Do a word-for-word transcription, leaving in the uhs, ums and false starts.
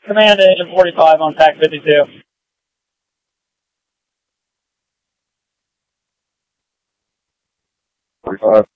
Command Engine forty-five on T A C fifty-two. forty-five.